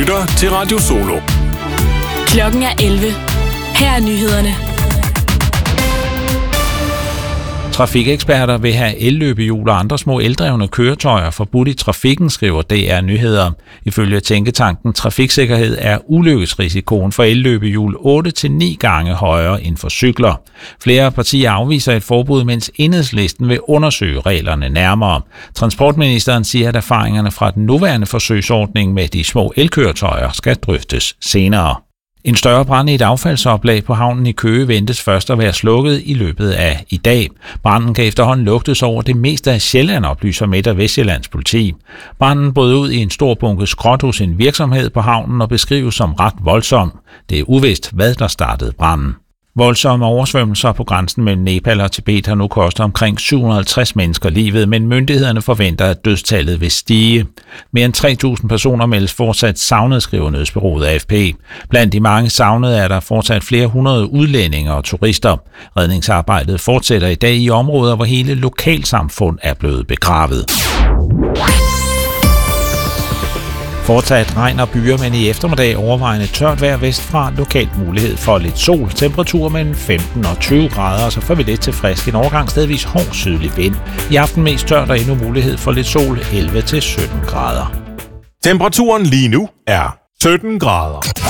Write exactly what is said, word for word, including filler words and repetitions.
lytter til Radio Solo. Klokken er elleve. Her er nyhederne. Trafikeksperter vil have elløbehjul og andre små eldrevne køretøjer forbudt i trafikken, skriver D R Nyheder. Ifølge tænketanken Trafiksikkerhed er ulykkesrisikoen for elløbehjul otte til ni gange højere end for cykler. Flere partier afviser et forbud, mens Enhedslisten vil undersøge reglerne nærmere. Transportministeren siger, at erfaringerne fra den nuværende forsøgsordning med de små elkøretøjer skal drøftes senere. En større brand i et affaldsoplag på havnen i Køge ventes først at være slukket i løbet af i dag. Branden kan efterhånden lugtes over det meste af Sjælland, oplyser Midt- og Vestjyllands politi. Branden brød ud i en stor bunke skrot hos en virksomhed på havnen og beskrives som ret voldsom. Det er uvist, hvad der startede branden. Voldsomme oversvømmelser på grænsen mellem Nepal og Tibet har nu kostet omkring syv hundrede og halvtreds mennesker livet, men myndighederne forventer, at dødstallet vil stige. Mere end tre tusind personer meldes fortsat savnet, skriver nyhedsbureauet A F P. Blandt de mange savnede er der fortsat flere hundrede udlændinge og turister. Redningsarbejdet fortsætter i dag i områder, hvor hele lokalsamfund er blevet begravet. Fortsat regn og byer, men i eftermiddag overvejende tørt vejr vestfra, lokalt mulighed for lidt sol. Temperatur mellem femten og tyve grader, og så får vi lidt til frisk. En overgang stedvis hård sydlig vind. I aften mest tørt og endnu mulighed for lidt sol, elleve til sytten grader. Temperaturen lige nu er sytten grader.